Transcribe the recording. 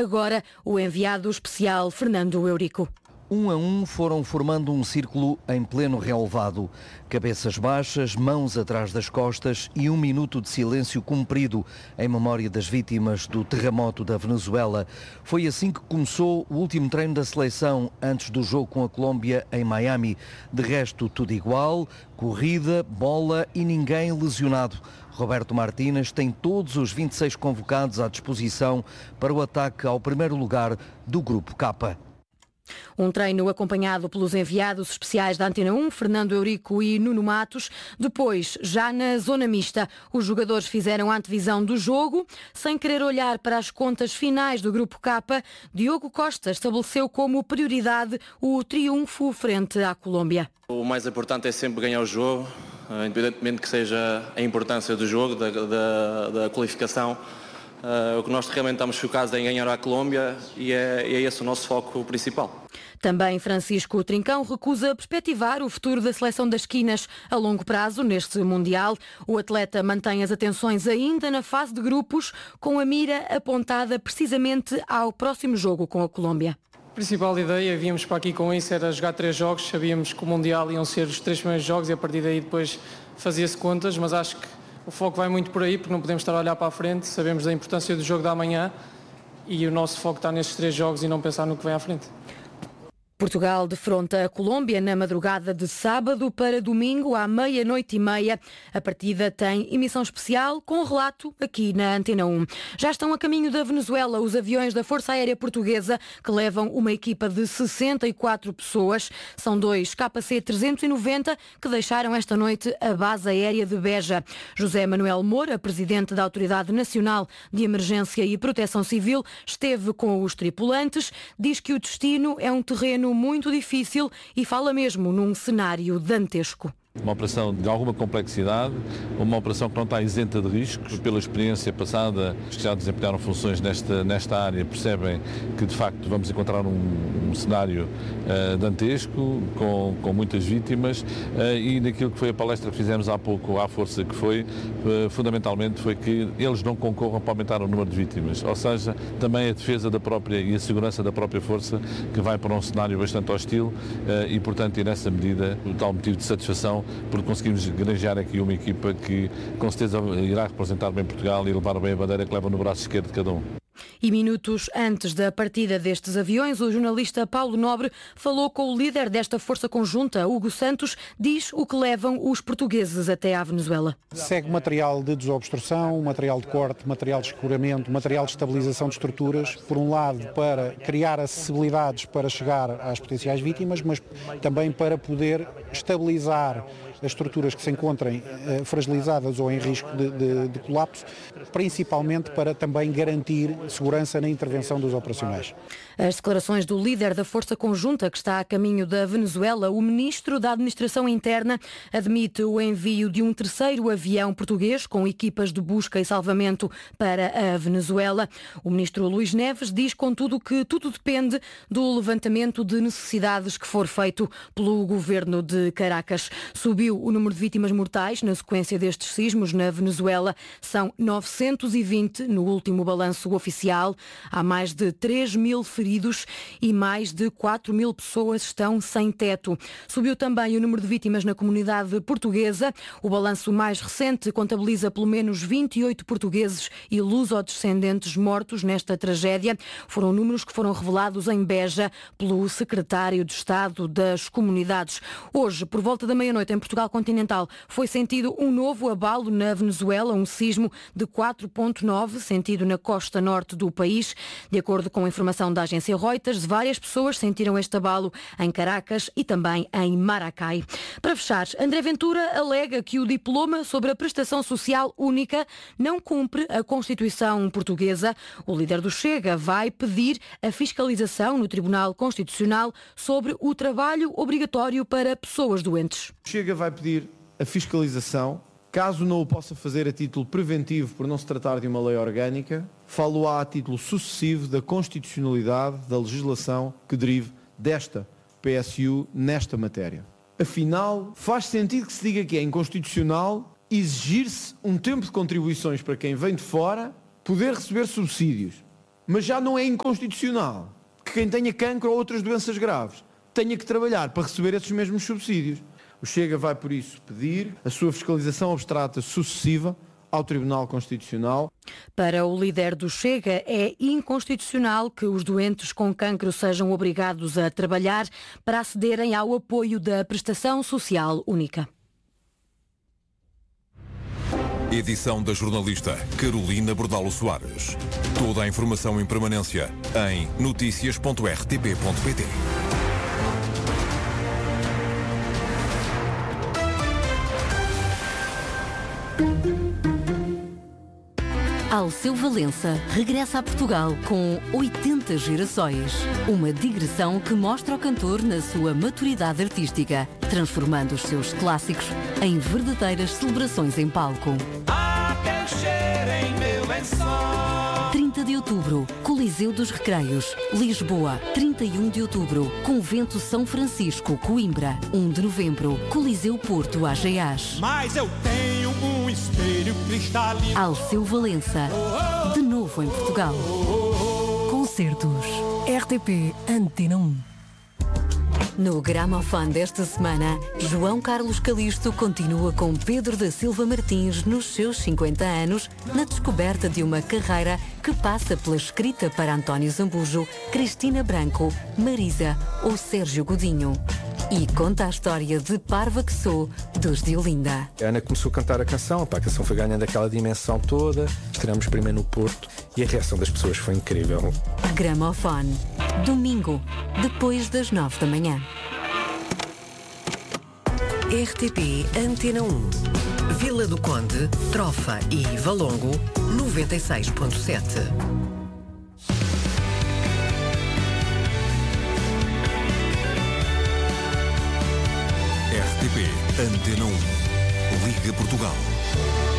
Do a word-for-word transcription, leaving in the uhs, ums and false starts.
agora o enviado especial Fernando Eurico. Um a um foram formando um círculo em pleno relevado. Cabeças baixas, mãos atrás das costas e um minuto de silêncio cumprido em memória das vítimas do terremoto da Venezuela. Foi assim que começou o último treino da seleção antes do jogo com a Colômbia em Miami. De resto, tudo igual, corrida, bola e ninguém lesionado. Roberto Martínez tem todos os vinte e seis convocados à disposição para o ataque ao primeiro lugar do Grupo K. Um treino acompanhado pelos enviados especiais da Antena um, Fernando Eurico e Nuno Matos. Depois, já na zona mista, os jogadores fizeram a antevisão do jogo. Sem querer olhar para as contas finais do Grupo K, Diogo Costa estabeleceu como prioridade o triunfo frente à Colômbia. O mais importante é sempre ganhar o jogo, independentemente que seja a importância do jogo, da, da, da qualificação. Uh, o que nós realmente estamos focados é em ganhar a Colômbia e é, é esse o nosso foco principal. Também Francisco Trincão recusa perspectivar o futuro da seleção das esquinas a longo prazo neste Mundial. O atleta mantém as atenções ainda na fase de grupos, com a mira apontada precisamente ao próximo jogo com a Colômbia. A principal ideia, víamos para aqui com isso, era jogar três jogos. Sabíamos que o Mundial iam ser os três primeiros jogos e a partir daí depois fazia-se contas, mas acho que o foco vai muito por aí, porque não podemos estar a olhar para a frente, sabemos da importância do jogo da manhã e o nosso foco está nestes três jogos e não pensar no que vem à frente. Portugal defronta a Colômbia na madrugada de sábado para domingo à meia-noite e meia. A partida tem emissão especial com relato aqui na Antena um. Já estão a caminho da Venezuela os aviões da Força Aérea Portuguesa que levam uma equipa de sessenta e quatro pessoas. São dois K C trezentos e noventa que deixaram esta noite a base aérea de Beja. José Manuel Moura, presidente da Autoridade Nacional de Emergência e Proteção Civil, esteve com os tripulantes, diz que o destino é um terreno muito difícil e fala mesmo num cenário dantesco. Uma operação de alguma complexidade, uma operação que não está isenta de riscos. Pela experiência passada, os que já desempenharam funções nesta, nesta área percebem que, de facto, vamos encontrar um, um cenário uh, dantesco, com, com muitas vítimas, uh, e naquilo que foi a palestra que fizemos há pouco à Força, que foi, uh, fundamentalmente, foi que eles não concorram para aumentar o número de vítimas. Ou seja, também a defesa da própria e a segurança da própria Força, que vai para um cenário bastante hostil, uh, e, portanto, e nessa medida, o tal motivo de satisfação porque conseguimos granjear aqui uma equipa que com certeza irá representar bem Portugal e levar bem a bandeira que leva no braço esquerdo de cada um. E minutos antes da partida destes aviões, o jornalista Paulo Nobre falou com o líder desta força conjunta, Hugo Santos, diz o que levam os portugueses até à Venezuela. Segue material de desobstrução, material de corte, material de escoramento, material de estabilização de estruturas, por um lado para criar acessibilidades para chegar às potenciais vítimas, mas também para poder estabilizar as estruturas que se encontrem eh, fragilizadas ou em risco de, de, de colapso, principalmente para também garantir segurança na intervenção dos operacionais. As declarações do líder da Força Conjunta que está a caminho da Venezuela, o ministro da Administração Interna, admite o envio de um terceiro avião português com equipas de busca e salvamento para a Venezuela. O ministro Luís Neves diz, contudo, que tudo depende do levantamento de necessidades que for feito pelo governo de Caracas. Subiu o número de vítimas mortais na sequência destes sismos na Venezuela. São novecentos e vinte no último balanço oficial. Há mais de três mil feridos e mais de quatro mil pessoas estão sem teto. Subiu também o número de vítimas na comunidade portuguesa. O balanço mais recente contabiliza pelo menos vinte e oito portugueses e lusodescendentes mortos nesta tragédia. Foram números que foram revelados em Beja pelo secretário de Estado das Comunidades. Hoje, por volta da meia-noite, em Portugal continental, foi sentido um novo abalo na Venezuela, um sismo de quatro ponto nove, sentido na costa norte do país. De acordo com a informação da agência Reuters, várias pessoas sentiram este abalo em Caracas e também em Maracay. Para fechar, André Ventura alega que o diploma sobre a prestação social única não cumpre a Constituição portuguesa. O líder do Chega vai pedir a fiscalização no Tribunal Constitucional sobre o trabalho obrigatório para pessoas doentes. Chega vai pedir a fiscalização. Caso não o possa fazer a título preventivo por não se tratar de uma lei orgânica, falo-á a título sucessivo da constitucionalidade da legislação que derive desta P S U nesta matéria. Afinal, faz sentido que se diga que é inconstitucional exigir-se um tempo de contribuições para quem vem de fora poder receber subsídios. mas já não é inconstitucional que quem tenha cancro ou outras doenças graves tenha que trabalhar para receber esses mesmos subsídios. O Chega vai, por isso, pedir a sua fiscalização abstrata sucessiva ao Tribunal Constitucional. Para o líder do Chega, é inconstitucional que os doentes com cancro sejam obrigados a trabalhar para acederem ao apoio da Prestação Social Única. Edição da jornalista Carolina Bordalo Soares. Toda a informação em permanência em notícias ponto r t p ponto p t. Alceu Valença regressa a Portugal com oitenta gerações. Uma digressão que mostra o cantor na sua maturidade artística, transformando os seus clássicos em verdadeiras celebrações em palco. Há quem cheire em meu lençol. trinta de outubro, Coliseu dos Recreios, Lisboa. trinta e um de outubro, Convento São Francisco, Coimbra. um de novembro, Coliseu Porto, Ageás. Mas eu tenho um espelho cristalino. Alceu Valença, de novo em Portugal. Concertos R T P Antena um. No Gramofone desta semana, João Carlos Calisto continua com Pedro da Silva Martins nos seus cinquenta anos, na descoberta de uma carreira que passa pela escrita para António Zambujo, Cristina Branco, Marisa ou Sérgio Godinho. E conta a história de Parva que Sou, dos de Olinda. A Ana começou a cantar a canção, a canção foi ganhando aquela dimensão toda, estreamos primeiro no Porto e a reação das pessoas foi incrível. Gramofone, domingo, depois das nove da manhã. R T P Antena um. Vila do Conde, Trofa e Valongo, noventa e seis ponto sete. R T P Antena um. Liga Portugal.